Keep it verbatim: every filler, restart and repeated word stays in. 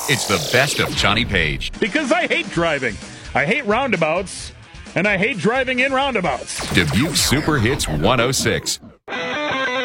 It's the best of Johnny Page. Because I hate driving. I hate roundabouts, and I hate driving in roundabouts. Dubuque Super Hits one oh six.